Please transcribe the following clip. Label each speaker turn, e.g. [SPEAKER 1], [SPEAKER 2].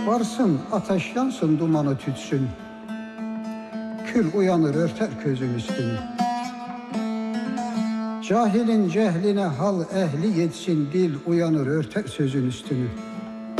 [SPEAKER 1] Varsın ateş yansın dumanı tütsün, kül uyanır örter közün üstünü. Cahilin cehline hal ehli yetsin, dil uyanır örter sözün üstünü.